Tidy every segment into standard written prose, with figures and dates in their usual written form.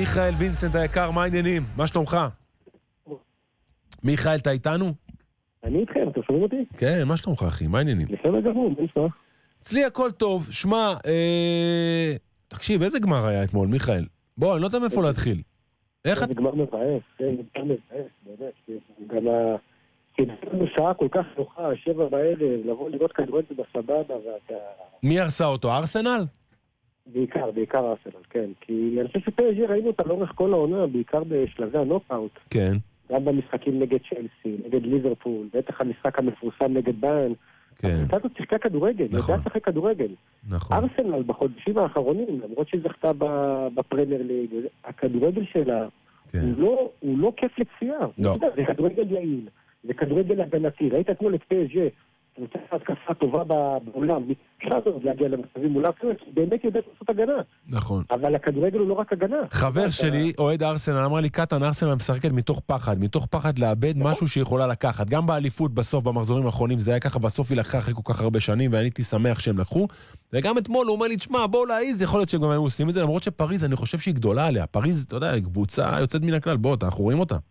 מיכאל וינסנט היקר, מה העניינים? מה שלומך? מיכאל, אתה איתנו? אני איתכם, אתם שומעים אותי? כן, מה שלומך אחי? מה העניינים? בסדר גמור, מה נשמע? אצלי הכל טוב. שמע, תקשיב, איזה גמר היה אתמול, מיכאל? בוא, אני לא יודע מאיפה להתחיל. איך זה גמר מבאס, זה גמר מבאס, באמת. גם קיבלנו שעה כל כך נוחה, 7 בערב, לבוא לראות כדורגל בסבבה, ואתה... מי הרסה אותו? ארסנל? בעיקר ארסנל, כן. כי אני חושב שפי.אס.ג'י ראינו אותה לאורך כל העונה, בעיקר בשלבי הנוקאוט. כן. גם במשחקים נגד צ'לסי, נגד ליברפול, בטח המשחק המפורסם נגד ביין. כן. הקבוצה הזאת שיחקה כדורגל, נכון. ידעה לשחק כדורגל. נכון. ארסנל בחודשים האחרונים, למרות שהיא זכתה בפרמייר ליג, הכדורגל שלה כן. הוא לא כיף לצפייה. לא. זה כדורגל יעיל, זה כדורגל הגנתי. ראית אתמול את פי.אס.ג'י, קבוצה התקפה טובה בעולם, מתקשה הזאת להגיע למצבים מולה, באמת יודעת לעשות הגנה. נכון. אבל הכדורגל הוא לא רק הגנה. חבר שלי, אוהד ארסנל, אמר לי, קטן, ארסנל משחקת מתוך פחד לאבד משהו שהיא יכולה לקחת. גם באליפות בסוף, במחזורים האחרונים, זה היה ככה, בסוף היא לקחה אחרי כל כך הרבה שנים, ואני הייתי שמח שהם לקחו. וגם אתמול הוא אומר לי, תשמע, בואו להעיז, יכול להיות שהם גם היו עושים את זה, למרות שפריז, אני חושב שהיא גדולה עליה. פריז, אתה יודע, קבוצה יוצאת מן הכלל, בוא, אנחנו רואים אותה.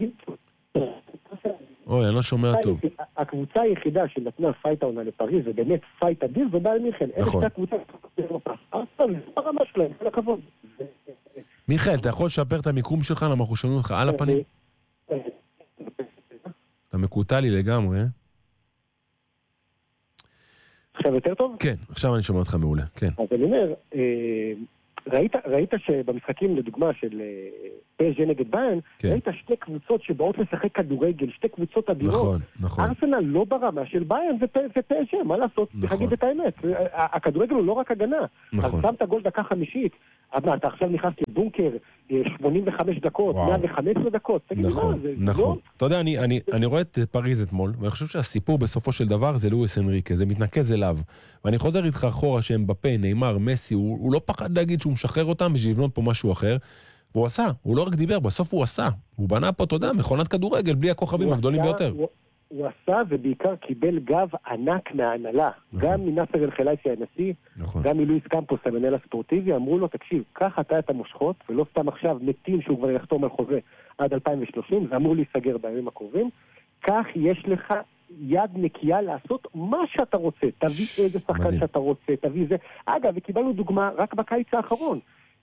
אוי, אני לא שומע טוב. הקבוצה היחידה שנתנה פייט העונה לפריז, זה באמת פייט אדיר, זה ביירן מינכן. נכון. אלה שתי הקבוצות, ארסנל, זה הרמה שלהם, כל הכבוד. מיכאל, אתה יכול לשפר את המיקום שלך, למה אנחנו שומעים אותך על הפנים? אתה מקוטע לי לגמרי. עכשיו יותר טוב? כן, עכשיו אני שומע אותך מעולה, כן. אז אני אומר, ראית שבמשחקים לדוגמה של פי.אס.ג'י נגד ביין, כן. ראית שתי קבוצות שבאות לשחק כדורגל, שתי קבוצות אדירות. נכון, נכון. ארסנל לא ברמה של ביין ופי.אס.ג'י, מה לעשות? נכון. תגיד את האמת. הכדורגל הוא לא רק הגנה. נכון. אז שמת גול דקה 50, אתה עכשיו נכנס לבונקר 85 דקות, וואו. 115 דקות. תגיד נכון, מה, זה נכון. לא... אתה יודע, אני רואה את פריז אתמול, ואני חושב שהסיפור בסופו של דבר זה לואיס אנריקה, זה מתנקז אליו. ואני חוזר איתך אחורה שהם בפה, ניימר, מסי, הוא לא פחד להגיד שהוא משחרר אותם בשביל לבנות פה משהו אחר. והוא עשה, הוא לא רק דיבר, בסוף הוא עשה. הוא בנה פה, אתה יודע, מכונת כדורגל, בלי הכוכבים הגדולים ביותר. הוא עשה ובעיקר קיבל גב ענק מההנהלה. נכון. גם מנאסר אל-חלייסי הנשיא, נכון. גם מלואיס קמפוס המנהל הספורטיבי, אמרו לו, תקשיב, קח אתה את המושכות, ולא סתם עכשיו מתים שהוא כבר יחתום על חוזה עד 2030, זה אמור להיסגר בימים הקרובים. כך יש לך יד נקייה לעשות מה שאתה רוצה. תביא איזה שחקן מדהים. שאתה רוצה, תביא זה. אגב, וקיבלנו דוגמה רק בקיץ האחרון.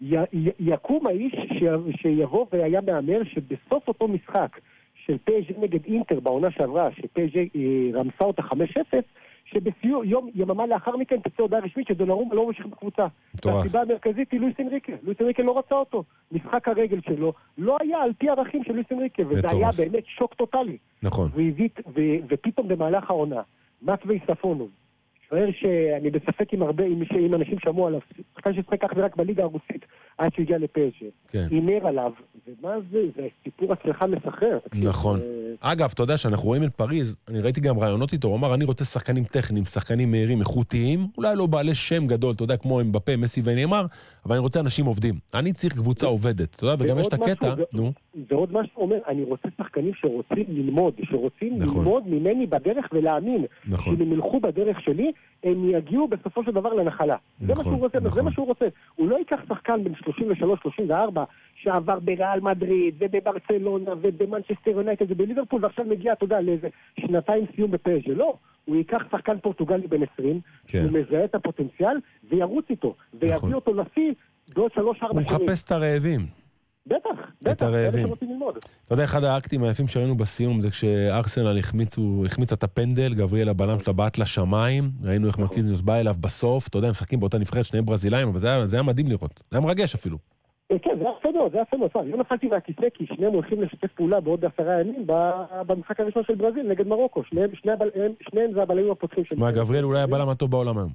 יקום האיש שיבוא והיה מאמר שבסוף אותו משחק של פי.אס.ג'י נגד אינטר בעונה שעברה, שפי.אס.ג'י רמסה אותה 5-0, שבסיום יממה לאחר מכן תצא הודעה רשמית שדונרומה לא ממשיך בקבוצה. והסיבה המרכזית היא לואיס אנריקה. לואיס אנריקה לא רצה אותו. משחק הרגל שלו לא היה על פי ערכים של לואיס אנריקה, וזה היה באמת שוק טוטלי. נכון. ופתאום במהלך העונה, מטווי ספונוב, שוער שאני בספק עם הרבה, עם אנשים שמעו עליו, שחקן ששחק כך ורק בליגה הרוסית, עד שהגיע לפי.אס.ג'י. כן. אימר עליו, ומה זה? זה סיפור הצלחה מסחרר. נכון. אגב, אתה יודע שאנחנו רואים את פריז, אני ראיתי גם רעיונות איתו, הוא אמר, אני רוצה שחקנים טכניים, שחקנים מהירים, איכותיים, אולי לא בעלי שם גדול, אתה יודע, כמו אמבפה, מסי וניימר, אבל אני רוצה אנשים עובדים. אני צריך קבוצה עובדת, אתה יודע, וגם יש את הקטע, נו. זה עוד משהו אומר, אני רוצה שחקנים שרוצים ללמוד, שרוצים ללמוד ממני בדרך ולהאמין, שאם הם ילכו בדרך שלי, הם יגיעו בסופו של דבר לנחלה. זה מה שהוא רוצה, זה מה שהוא רוצה. הוא לא ייקח שחקן בין 33-34, שעבר בריאל מדריד, ובברצלונה, ובמנצ'סטר יונייטד, ובליברפול, ועכשיו מגיע, אתה יודע, לאיזה שנתיים סיום בפי.אס.ג'י. לא, הוא ייקח שחקן פורטוגלי בן 20, הוא מזהה את הפוטנציאל, וירוץ איתו, ויביא אותו לפי בעוד 3-4 שנים. הוא מחפש את הרעבים. בטח, בטח, זה שרוצים ללמוד. אתה יודע, אחד האקטים היפים שראינו בסיום, זה כשארסנל החמיצה את הפנדל, גבריאל הבלם שלה בעט לשמיים, ראינו איך מרקיזיוס בא אליו בסוף, אתה יודע, הם משחקים באותה נבחרת, שניהם ברזילאים, אבל זה היה מדהים לראות, זה היה מרגש אפילו. כן, זה היה יפה מאוד, זה היה יפה מאוד. לא נפלתי מהכיסא, כי שניהם הולכים לשתף פעולה בעוד 10 ימים במשחק הראשון של ברזיל נגד מרוקו. שניהם זה הבלמים הפותחים של... מה, גבריאל אולי הבלם הטוב בעולם היום.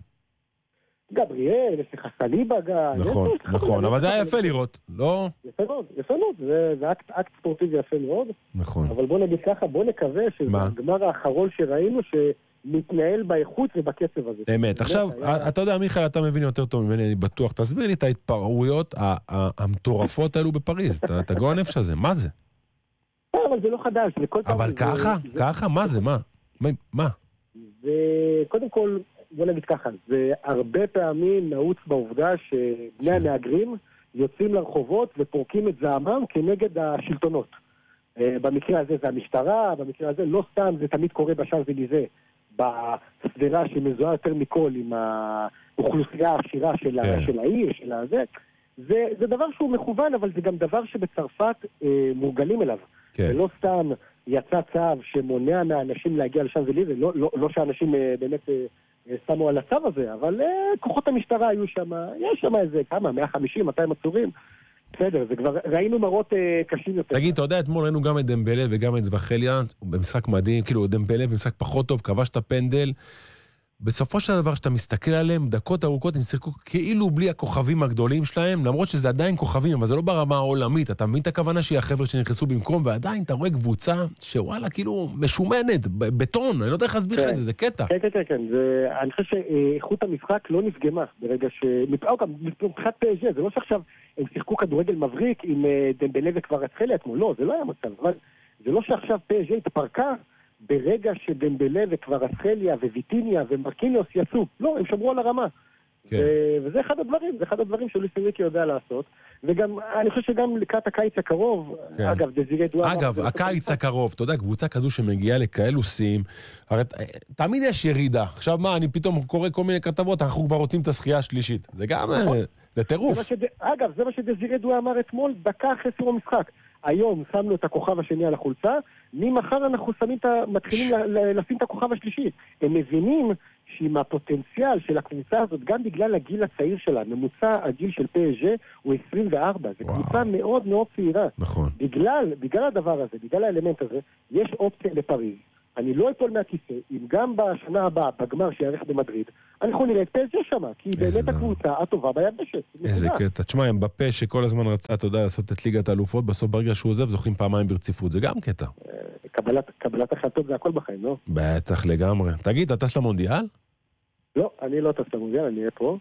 גבריאל, יש לך סליבה גם. נכון, אבל זה היה יפה לראות, לא? יפה מאוד, זה אקט ספורטיבי יפה מאוד. נכון. אבל בוא נגיד ככה, בוא נקווה שזה הגמר האחרון שראינו מתנהל באיכות ובקצב הזה. אמת. עכשיו, אתה יודע, מיכאל, אתה מבין יותר טוב ממני, אני בטוח. תסביר לי את ההתפרעויות המטורפות האלו בפריז. את הגועל נפש הזה, מה זה? אבל זה לא חדש. אבל ככה? מה זה? מה? זה, קודם כל, בוא נגיד ככה, זה הרבה פעמים נעוץ בעובדה שבני המהגרים יוצאים לרחובות ופורקים את זעמם כנגד השלטונות. במקרה הזה זה המשטרה, במקרה הזה לא סתם, זה תמיד קורה בשאנזליזה, בסדרה שמזוהה יותר מכל עם האוכלוסייה העשירה של העיר, של הזה. זה דבר שהוא מכוון, אבל זה גם דבר שבצרפת מורגלים אליו. ולא סתם יצא צו שמונע מהאנשים להגיע לשאנזליזה, לא שאנשים באמת שמו על הצו הזה, אבל כוחות המשטרה היו שם, יש שם איזה כמה, 150, 200 עצורים. בסדר, זה כבר ראינו מראות קשים יותר. תגיד, אתה יודע, אתמול ראינו גם את דמבלה וגם את זבחליה, במשחק מדהים, כאילו דמבלה במשחק פחות טוב, כבש את הפנדל. בסופו של דבר שאתה מסתכל עליהם, דקות ארוכות הם שיחקו כאילו בלי הכוכבים הגדולים שלהם, למרות שזה עדיין כוכבים, אבל זה לא ברמה העולמית. אתה מבין את הכוונה שהיא החבר'ה שנכנסו במקום, ועדיין אתה רואה קבוצה שוואלה, כאילו משומנת, בטון, אני לא יודע איך להסביר לך את זה, זה קטע. כן, אני חושב שאיכות המשחק לא נפגמה ברגע מבחינת PSG, זה לא שעכשיו הם שיחקו כדורגל מבריק עם דמבלה וכבר התחילה אתמול, לא, זה לא היה מצב, אבל זה לא שעכשיו PSG התפרקה ברגע שדמבלה וכבר אסחליה וויטיניה ומרקיניוס יצאו. לא, הם שמרו על הרמה. כן. וזה אחד הדברים שלויס אנריקי יודע לעשות. וגם, אני חושב שגם לקראת הקיץ הקרוב, כן. אגב, דזירי דואר... אגב, הקיץ הקרוב, אתה יודע, קבוצה כזו שמגיעה לכאלו סים, הרי תמיד יש ירידה. עכשיו מה, אני פתאום קורא כל מיני כתבות, אנחנו כבר רוצים את השחייה השלישית. זה גם, זה טירוף. אגב, זה מה שדזירי דואר אמר אתמול, דקה אחרי סיום המשחק. היום שמנו את הכוכב השני על החולצה, ממחר אנחנו מתחילים לשים את הכוכב השלישי. הם מבינים שעם הפוטנציאל של הקבוצה הזאת, גם בגלל הגיל הצעיר שלה, ממוצע הגיל של PSG הוא 24, זו קבוצה מאוד מאוד צעירה. נכון. בגלל הדבר הזה, בגלל האלמנט הזה, יש אופציה לפריז. אני לא אפול מהכיסא, אם גם בשנה הבאה, בגמר שיערך במדריד, אנחנו נראה את PSG שמה, כי היא באמת הקבוצה הטובה ביבשת. איזה קטע. תשמע, הם בפה שכל הזמן רצה, אתה יודע, לעשות את ליגת האלופות, בסוף ברגע שהוא עוזב, זוכים פעמיים ברציפות, זה גם קטע. קבלת החלטות זה הכל בחיים, לא? בטח, לגמרי. תגיד, אתה טס למונדיאל? לא, אני לא טס למונדיאל, אני אהיה פה.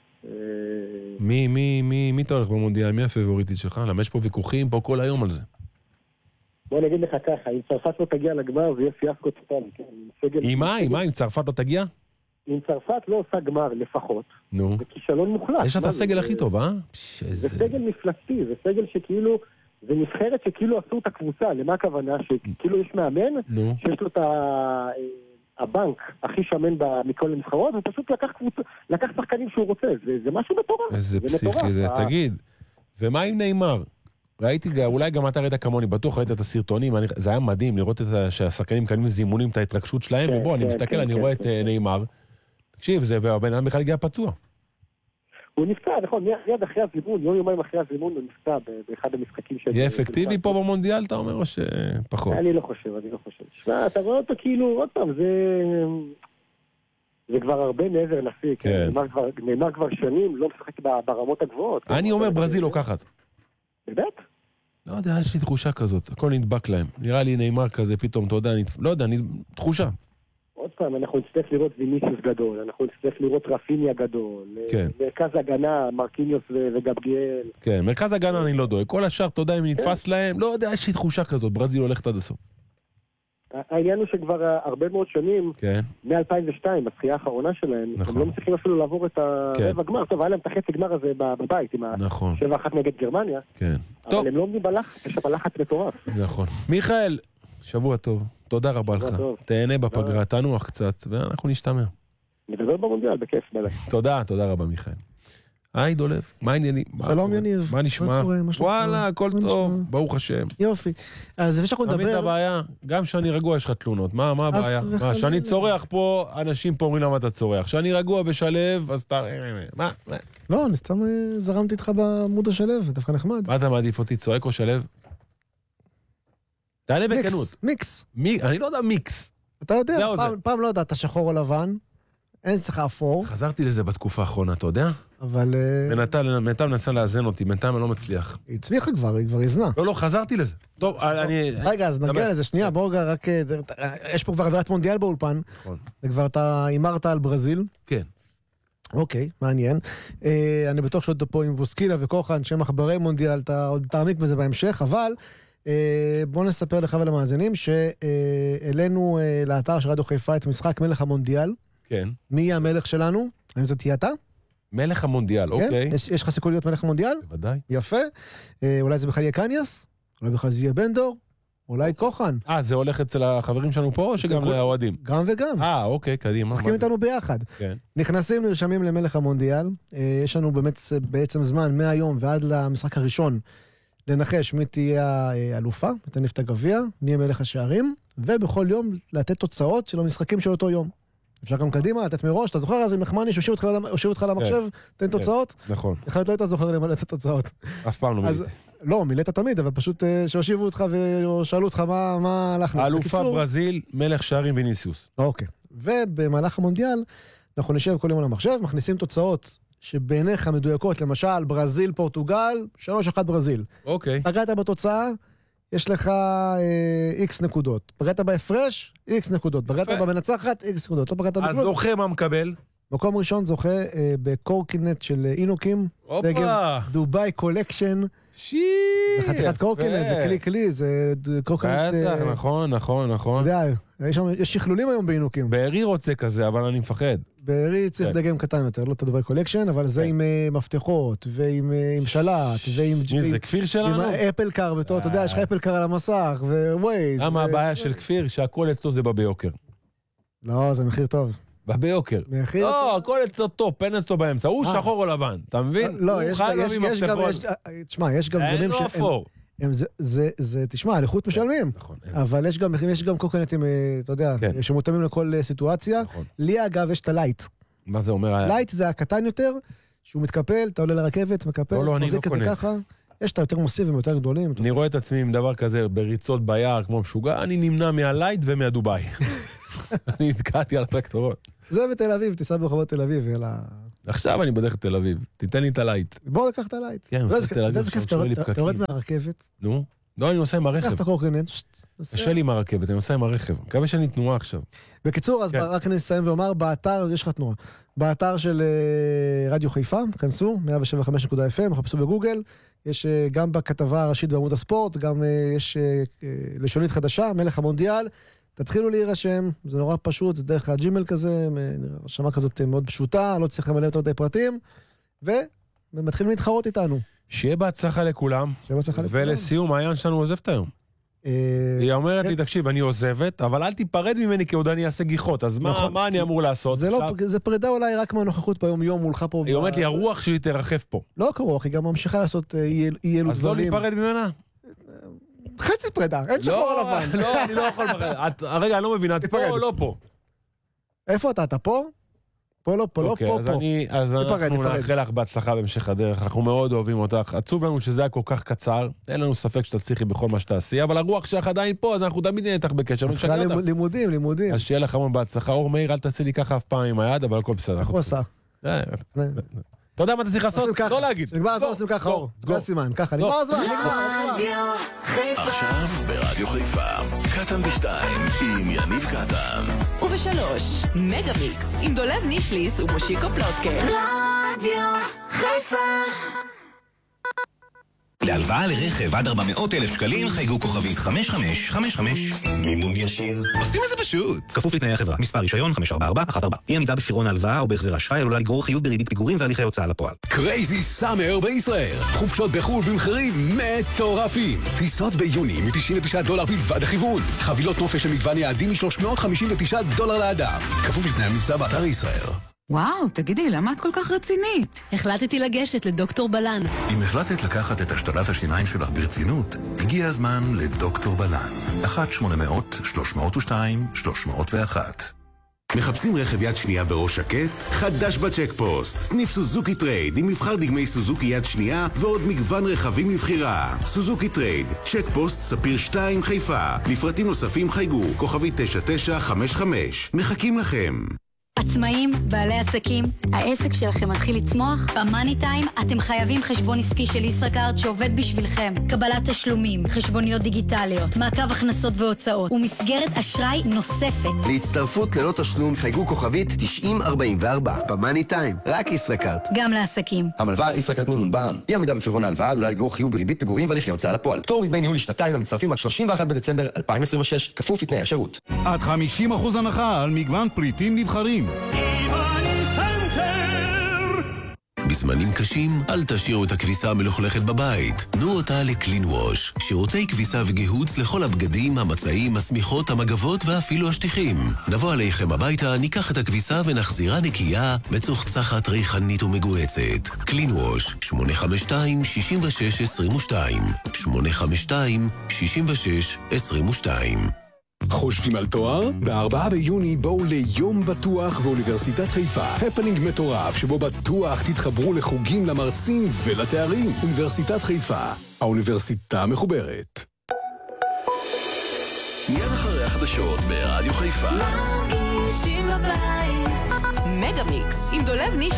מי אתה הולך במונדיאל? מי הפייבוריטית שלך? למה יש פה ויכוחים פה כל היום על זה? בוא נגיד לך ככה, אם צרפת לא תגיע לגמר, זה יהיה פיאסקו טוטלי. עם מה? אם צרפת לא תגיע? אם צרפת לא עושה גמר לפחות, נו. זה כישלון מוחלט. יש את הסגל הכי טוב, אה? זה סגל מפלצתי, זה סגל שכאילו, זה נבחרת שכאילו עשו את הקבוצה, למה הכוונה? שכאילו יש מאמן, שיש לו את הבנק הכי שמן מכל הנבחרות, ופשוט לקח שחקנים שהוא רוצה, זה משהו מטורף. איזה פסיכי זה, תגיד. ומה עם ניימר? ראיתי, אולי גם אתה ראית כמוני, בטוח ראית את הסרטונים, זה היה מדהים לראות שהשחקנים קנים זימונים את ההתרגשות שלהם, ובוא, אני מסתכל, אני רואה את ניימר, תקשיב, זה והבן אדם בכלל הגיע פצוע. הוא נפצע, נכון, מיד אחרי הזימון, יום אחרי הזימון הוא נפצע באחד המשחקים של... יהיה אפקטיבי פה במונדיאל, אתה אומר, או שפחות? אני לא חושב. שמע, אתה רואה אותו כאילו, עוד פעם, זה כבר הרבה מעבר לשיא, נאמר כבר שנים, לא משחק ברמות הגבוהות. אני אומר ברזיל לוקחת. באמת? לא יודע, יש לי תחושה כזאת, הכל נדבק להם. נראה לי ניימר כזה פתאום, אתה יודע, לא יודע, תחושה. עוד פעם, אנחנו נצטרך לראות ויניסיוס גדול, אנחנו נצטרך לראות רפיניה גדול, כן. מרכז הגנה, מרקיניוס וגבריאל. כן, מרכז הגנה אני לא דואג, כל השאר, אתה יודע, אם נתפס להם, לא יודע, יש לי תחושה כזאת, ברזיל הולכת עד הסוף. העניין הוא שכבר הרבה מאוד שנים, מ-2002, בזכייה האחרונה שלהם, הם לא מצליחים אפילו לעבור את הרבע גמר. טוב, היה להם את החצי גמר הזה בבית, עם ה-7-1 נגד גרמניה. אבל הם לא עומדים בלחץ, יש שם לחץ מטורף. נכון. מיכאל, שבוע טוב. תודה רבה לך. תהנה בפגרה, תנוח קצת, ואנחנו נשתמע. נדבר במונדיאל, בכיף, בלי. תודה רבה מיכאל. היי דולב, מה העניינים? שלום יניב. מה נשמע? וואלה, הכל טוב, ברוך השם. יופי. אז לפני שאנחנו נדבר... תמיד הבעיה, גם שאני רגוע יש לך תלונות, מה הבעיה? שאני צורח פה, אנשים פה אומרים למה אתה צורח. שאני רגוע ושלב, אז אתה... מה? לא, אני סתם זרמתי איתך בעמוד השלב, דווקא נחמד. מה אתה מעדיף אותי, צועק או שלב? תענה בכנות. מיקס. אני לא יודע מיקס. אתה יודע, פעם לא יודעת, שחור או לבן, אין צריך אפור. חזרתי לזה בתקופה האחרונה, אתה יודע? אבל... בינתיים מנסה לאזן אותי, בינתיים אני לא מצליח. היא הצליחה כבר, היא כבר הזנה. לא, חזרתי לזה. טוב, אני... רגע, אז נגיע לזה, שנייה, בואו רק... יש פה כבר עבירת מונדיאל באולפן. נכון. וכבר אתה הימרת על ברזיל. כן. אוקיי, מעניין. אני בטוח שעוד פה עם בוסקילה וכוחן, שהם מחברי מונדיאל, אתה עוד תעמיק בזה בהמשך, אבל בואו נספר לך ולמאזינים שאלינו לאתר של רדיו חיפה את משחק מלך המונדיאל. כן. מי יהיה המלך שלנו? האם זה תהיה אתה? מלך המונדיאל, אוקיי. יש לך סיכוי להיות מלך המונדיאל? בוודאי. יפה. אולי זה בכלל יהיה קניאס? אולי בכלל זה יהיה בנדור? אולי כוחן. זה הולך אצל החברים שלנו פה או שגם לאוהדים? גם וגם. אוקיי, קדימה. משחקים איתנו ביחד. כן. נכנסים, נרשמים למלך המונדיאל. יש לנו בעצם זמן מהיום ועד למשחק הראשון לנחש מי תהיה האלופה, נתניף את הגביע, מי יהיה מלך השערים, ובכל יום לתת תוצאות של המשחקים של אותו יום. אפשר גם קדימה, לתת מראש, אתה זוכר אז עם נחמני שהושיב אותך למחשב, תן תוצאות? נכון. אחרת לא היית זוכר למלא את התוצאות. אף פעם לא מילאת. לא, מילאת תמיד, אבל פשוט שהושיבו אותך ושאלו אותך מה הלך. האלופה ברזיל, מלך שערים ויניסיוס. אוקיי. ובמהלך המונדיאל, אנחנו נשב כל יום על המחשב, מכניסים תוצאות שבעיניך מדויקות, למשל, ברזיל, פורטוגל, 3-1 ברזיל. אוקיי. פגעת בתוצאה, יש לך X נקודות. פגעת בהפרש, X נקודות. פגעת במנצחת, X נקודות. לא פגעת בכלום. אז זוכה מה מקבל? מקום ראשון זוכה בקורקינט של אינוקים. אופה! דובאי קולקשן. זה חתיכת קורקינט, זה כלי, זה קורקינט... נכון. אתה יודע, יש שכלולים היום באינוקים. בארי רוצה כזה, אבל אני מפחד. בארי צריך דגם קטן יותר, לא את הדובאי קולקשן, אבל זה עם מפתחות, ועם שלט, ועם... זה כפיר שלנו? עם אפל קאר, אתה יודע, יש לך אפל קאר על המסך, ווייז. למה הבעיה של כפיר? שהכל אצלו זה ביוקר. לא, זה מחיר טוב. ביוקר. לא, הכל אצלו טופ, אין אצלו באמצע. הוא שחור או לבן, אתה מבין? לא, יש גם דברים תשמע, על איכות משלמים. אבל יש גם קורקינטים, אתה יודע, שמותאמים לכל סיטואציה. לי אגב יש את הלייט. מה זה אומר? לייט זה הקטן יותר, שהוא מתקפל, אתה עולה לרכבת, מקפל, מחזיק את זה ככה. יש את היותר מוסיבים, יותר גדולים. אני רואה את עצמי עם דבר כזה בריצות ביער כמו משוגע, אני נמנע מהלייט ומהדובאי. אני התקעתי על הטרקטורות. זה בתל אביב, תיסע ברחובות תל אביב, אלא... עכשיו אני בדרך לתל אביב, תיתן לי את הלייט. בוא לקח את הלייט. כן, אני עושה תל אביב, אתה יורד מהרכבת. נו? לא, אני נוסע עם הרכב. קח את הקורקינט. קשה לי עם הרכבת, אני נוסע עם הרכב. מקווה שאני תנועה עכשיו. בקיצור, אז רק נסיים ואומר, באתר, יש לך תנועה. באתר של רדיו חיפה, כנסו, 175.fm, חפשו בגוגל. יש גם בכתבה הראשית בעמוד הספורט, גם יש לשונית חדשה, מלך המונדיאל. תתחילו להירשם, זה נורא פשוט, זה דרך הג'ימל כזה, רשמה כזאת מאוד פשוטה, לא צריך למלא יותר די פרטים, ומתחילים להתחרות איתנו. שיהיה בהצלחה לכולם, ולסיום, העניין שלנו עוזבת היום. היא אומרת לי, תקשיב, אני עוזבת, אבל אל תיפרד ממני כי עוד אני אעשה גיחות, אז מה אני אמור לעשות? זה פרידה אולי רק מהנוכחות ביום יום מולך פה. היא אומרת לי, הרוח שלי תרחף פה. לא כרוח, היא גם ממשיכה לעשות אי אלו דברים. אז לא להיפרד ממנה? חצי פרידה, אין שחור לבן. לא, אני לא יכול... רגע, אני לא מבינה, את פה או לא פה? איפה אתה? אתה פה? פה לא, פה לא, פה, פה. אז אנחנו נאחל לך בהצלחה בהמשך הדרך, אנחנו מאוד אוהבים אותך. עצוב לנו שזה היה כל כך קצר, אין לנו ספק שתצליחי בכל מה שתעשי, אבל הרוח שלך עדיין פה, אז אנחנו תמיד נהיה איתך בקשר. לימודים. אז שיהיה לך המון בהצלחה. אור מאיר, אל תעשי לי ככה אף פעם עם היד, אבל הכל בסדר. איך הוא עשה? אתה יודע מה אתה צריך לעשות? לא להגיד. נגמר הזמן, עושים ככה, אור. זה הסימן, ככה, נגמר הזמן, נגמר. עכשיו ברדיו חיפה, קטן בשתיים עם יניב קטן. ובשלוש, מגה מיקס עם דולב נישליס ומושיקו פלוטקה. רדיו חיפה. להלוואה לרכב עד 400,000 שקלים חייגו כוכבית 5555. מימון ישיר. עושים את זה פשוט. כפוף לתנאי החברה. מספר רישיון 54414. אי עמידה בפירעון ההלוואה או בהחזר אשראי עלולה לגרור חיוב בריבית פיגורים והליכי הוצאה לפועל. קרייזי סאמר בישראל. חופשות בחו"ל במחירים מטורפים. טיסות ביוני $99 בלבד הכיוון. חבילות נופש למגוון יעדים $359 לאדם. כפוף לתנאי המבצע באתר ישראל. וואו, תגידי, למה את כל כך רצינית? החלטתי לגשת לדוקטור בלן. אם החלטת לקחת את השתלת השיניים שלך ברצינות, הגיע הזמן לדוקטור בלן. 1-800-302-301. מחפשים רכב יד שנייה בראש שקט? חדש בצ'קפוסט. סניף סוזוקי טרייד עם מבחר דגמי סוזוקי יד שנייה ועוד מגוון רכבים לבחירה. סוזוקי טרייד, צ'קפוסט ספיר 2 חיפה. לפרטים נוספים חייגו, כוכבי 9955. מחכים לכם. עצמאים, בעלי עסקים, העסק שלכם מתחיל לצמוח? במאני טיים אתם חייבים חשבון עסקי של ישראכרט שעובד בשבילכם. קבלת תשלומים, חשבוניות דיגיטליות, מעקב הכנסות והוצאות ומסגרת אשראי נוספת. להצטרפות ללא תשלום חייגו כוכבית 9044. במאני טיים, רק ישראכרט. גם לעסקים. המלווה ישראכרט מול בע"מ. אי עמידה בפירעון ההלוואה עלולה לגרור חיוב בריבית פיגורים והליכי הוצאה לפועל. פטור מדמי ניהול לשנתיים למצטרפים עד 31 בדצמבר 2026, כפוף לתנאי השירות. עד 50% הנחה על מגוון פריטים נבחרים. בזמנים קשים, אל תשאירו את הכביסה המלוכלכת בבית. תנו אותה לקלין ווש. שירותי כביסה וגיהוץ לכל הבגדים, המצעים, השמיכות, המגבות ואפילו השטיחים. נבוא עליכם הביתה, ניקח את הכביסה ונחזירה נקייה, מצוחצחת, ריחנית ומגועצת. קלין ווש, 852-6622. 852-6622. חושבים על תואר? ב4 ביוני בואו ליום בטוח באוניברסיטת חיפה. הפנינג מטורף שבו בטוח תתחברו לחוגים, למרצים ולתארים. אוניברסיטת חיפה, האוניברסיטה המחוברת. מיד אחרי החדשות ברדיו חיפה. מרגישים בבית. מגה מיקס עם דולב ניש